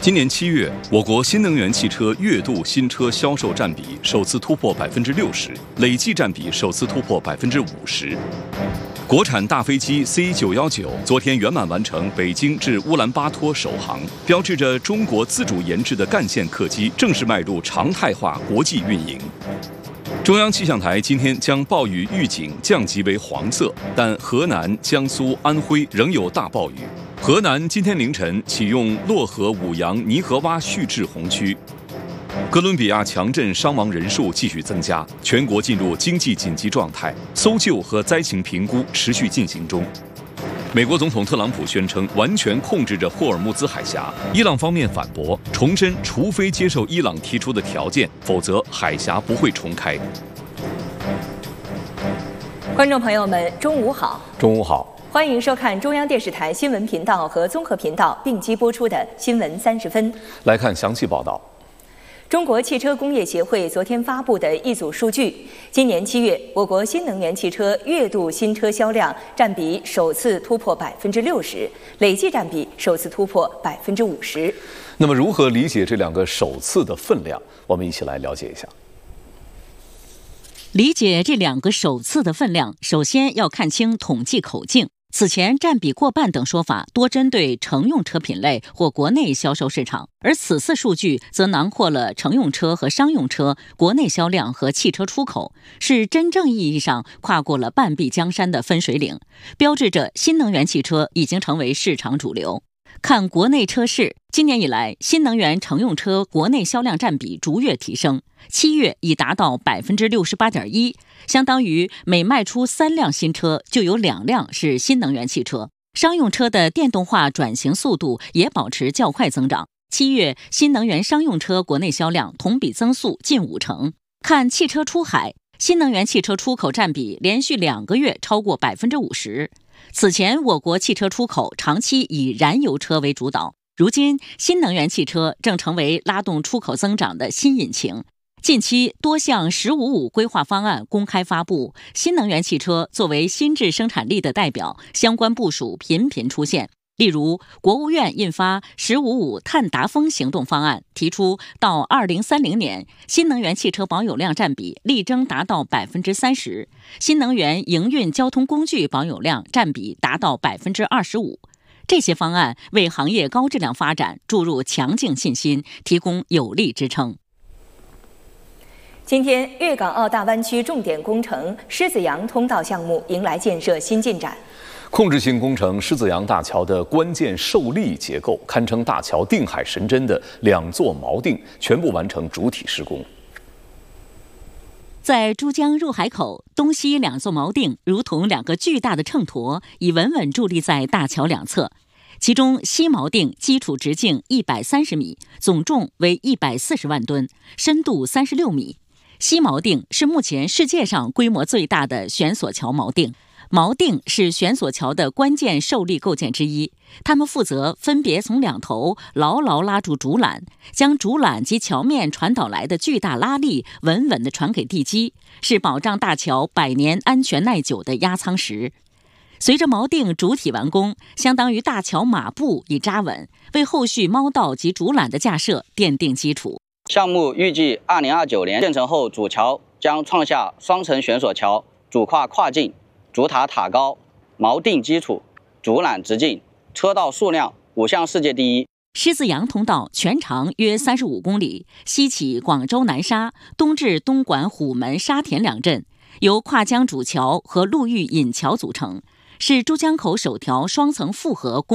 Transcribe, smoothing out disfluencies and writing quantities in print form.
今年7月，我国新能源汽车月度新车销售占比首次突破60%，累计占比首次突破50%。国产大飞机 C919昨天圆满完成北京至乌兰巴托首航，标志着中国自主研制的干线客机正式迈入常态化国际运营。中央气象台今天将暴雨预警降级为黄色，但河南、江苏、安徽仍有大暴雨。河南今天凌晨启用漯河五羊泥河洼蓄滞洪区。哥伦比亚强震伤亡人数继续增加，全国进入经济紧急状态，搜救和灾情评估持续进行中。美国总统特朗普宣称完全控制着霍尔木兹海峡，伊朗方面反驳，重申除非接受伊朗提出的条件，否则海峡不会重开。 观众朋友们，中午好！ 中午好！ 欢迎收看中央电视台新闻频道和综合频道并机播出的《新闻30分》。 来看详细报道。 中国汽车工业协会昨天发布的一组数据，今年7月，我国新能源汽车月度新车销量占比首次突破60%，累计占比首次突破50%。 那么，如何理解这两个首次的分量？我们一起来了解一下。 理解这两个首次的分量，首先要看清统计口径。此前占比过半等说法多针对乘用车品类或国内销售市场，而此次数据则囊括了乘用车和商用车、国内销量和汽车出口，是真正意义上跨过了半壁江山的分水岭，标志着新能源汽车已经成为市场主流。看国内车市，今年以来，新能源乘用车国内销量占比逐月提升，7月已达到68.1%，相当于每卖出3辆新车就有2辆是新能源汽车。商用车的电动化转型速度也保持较快增长，7月新能源商用车国内销量同比增速近50%。看汽车出海，新能源汽车出口占比连续2个月超过50%。此前，我国汽车出口长期以燃油车为主导，如今新能源汽车正成为拉动出口增长的新引擎。近期多项“15+5”规划方案公开发布，新能源汽车作为新质生产力的代表，相关部署频频出现。例如，国务院印发“15+5”碳达峰行动方案，提出到2030年，新能源汽车保有量占比力争达到30%，新能源营运交通工具保有量占比达到25%。这些方案为行业高质量发展注入强劲信心，提供有力支撑。 今天，粤港澳大湾区重点工程狮子洋通道项目迎来建设新进展。 控制性工程狮子洋大桥的关键受力结构，堪称大桥定海神针的2座锚定全部完成主体施工。 在珠江入海口东西2座锚定如同2个巨大的秤砣，已稳稳伫立在大桥两侧。其中西锚定基础直径130米，总重为140万吨，深度36米。西锚定是目前世界上规模最大的悬索桥锚定。锚定是悬索桥的关键受力构件之一，它们负责分别从2头牢牢拉住竹缆，将竹缆及桥面传导来的巨大拉力稳稳地传给地基，是保障大桥100年安全耐久的压舱石。随着锚定主体完工，相当于大桥马步已扎稳，为后续锚道及竹缆的架设奠定基础。 项目预计2029年建成后，主桥将创下双层悬索桥、主跨跨境、主塔塔高、锚定基础、竹缆直径、车道数量5项世界第一。 狮子洋通道全长约35公里，西起广州南沙，东至东莞虎门、沙田2镇，由跨江主桥和陆域引桥组成，是珠江口首条双层复合